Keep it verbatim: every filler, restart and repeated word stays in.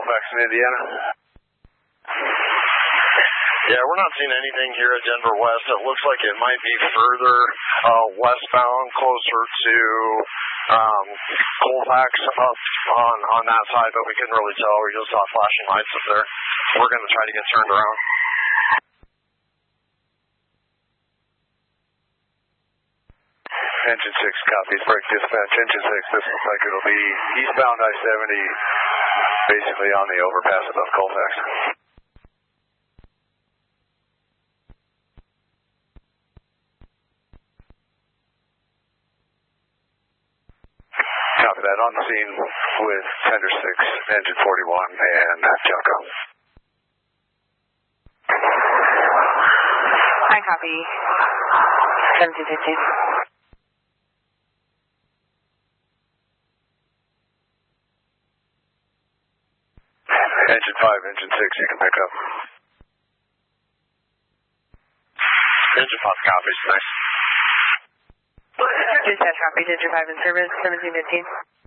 Colfax in Indiana. Yeah, we're not seeing anything here at Denver West. It looks like it might be further uh, westbound, closer to um, Colfax up on, on that side, but we couldn't really tell. We just saw flashing lights up there. We're going to try to get turned around. Engine six copies, break dispatch. Engine six, this looks like it'll be eastbound I seventy, basically on the overpass above Colfax. Copy that, on the scene with Tender six, Engine forty-one, and Jocko. I copy. seventeen fifteen. Engine five, Engine six, you can pick up. Engine five copies, nice. Dispatch copy, Engine five in service, seventeen fifteen.